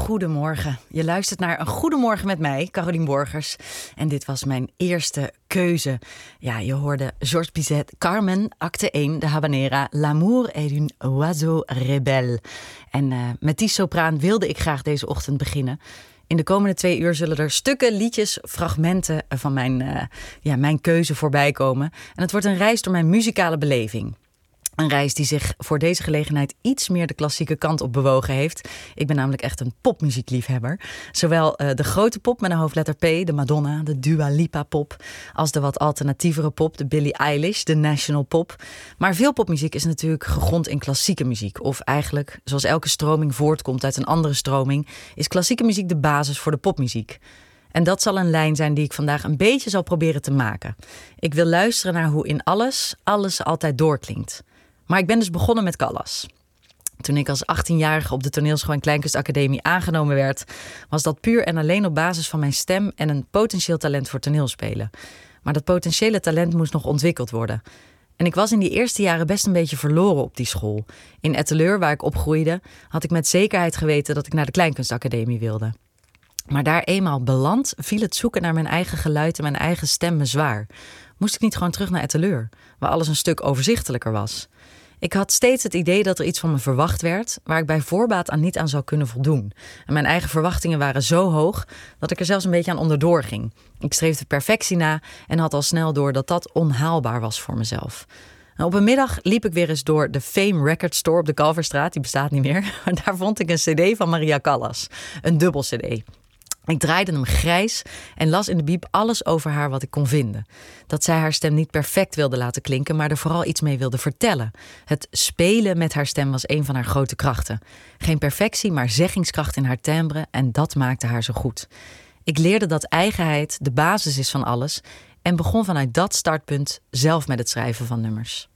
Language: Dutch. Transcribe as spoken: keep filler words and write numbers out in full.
Goedemorgen. Je luistert naar Een Goedemorgen met mij, Carolien Borgers. En dit was mijn eerste keuze. Ja, je hoorde Georges Bizet, Carmen, acte één, de habanera, L'amour est une oiseau rebelle. En uh, met die sopraan wilde ik graag deze ochtend beginnen. In de komende twee uur zullen er stukken, liedjes, fragmenten van mijn, uh, ja, mijn keuze voorbij komen. En het wordt een reis door mijn muzikale beleving. Een reis die zich voor deze gelegenheid iets meer de klassieke kant op bewogen heeft. Ik ben namelijk echt een popmuziekliefhebber. Zowel uh, de grote pop met een hoofdletter P, de Madonna, de Dua Lipa pop, als de wat alternatievere pop, de Billie Eilish, de national pop. Maar veel popmuziek is natuurlijk gegrond in klassieke muziek. Of eigenlijk, zoals elke stroming voortkomt uit een andere stroming, is klassieke muziek de basis voor de popmuziek. En dat zal een lijn zijn die ik vandaag een beetje zal proberen te maken. Ik wil luisteren naar hoe in alles, alles altijd doorklinkt. Maar ik ben dus begonnen met Callas. Toen ik als achttienjarige op de Toneelschool en Kleinkunstacademie aangenomen werd, was dat puur en alleen op basis van mijn stem en een potentieel talent voor toneelspelen. Maar dat potentiële talent moest nog ontwikkeld worden. En ik was in die eerste jaren best een beetje verloren op die school. In Etteleur, waar ik opgroeide, had ik met zekerheid geweten dat ik naar de Kleinkunstacademie wilde. Maar daar eenmaal beland, viel het zoeken naar mijn eigen geluid en mijn eigen stem me zwaar. Moest ik niet gewoon terug naar Etteleur, waar alles een stuk overzichtelijker was? Ik had steeds het idee dat er iets van me verwacht werd, waar ik bij voorbaat aan niet aan zou kunnen voldoen. En mijn eigen verwachtingen waren zo hoog dat ik er zelfs een beetje aan onderdoor ging. Ik streefde perfectie na en had al snel door dat dat onhaalbaar was voor mezelf. En op een middag liep ik weer eens door de Fame Record Store op de Kalverstraat, die bestaat niet meer. En daar vond ik een cd van Maria Callas, een dubbel cd. Ik draaide hem grijs en las in de bieb alles over haar wat ik kon vinden. Dat zij haar stem niet perfect wilde laten klinken, maar er vooral iets mee wilde vertellen. Het spelen met haar stem was een van haar grote krachten. Geen perfectie, maar zeggingskracht in haar timbre en dat maakte haar zo goed. Ik leerde dat eigenheid de basis is van alles en begon vanuit dat startpunt zelf met het schrijven van nummers.